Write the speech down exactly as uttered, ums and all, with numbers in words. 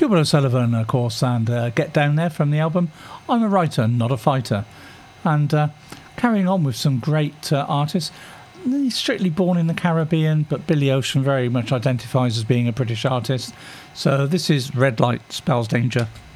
Gilbert O'Sullivan, of course, and uh, Get Down There from the album I'm a Writer, Not a Fighter. And uh, carrying on with some great uh, artists. He's strictly born in the Caribbean, but Billy Ocean very much identifies as being a British artist. So this is Red Light Spells Danger.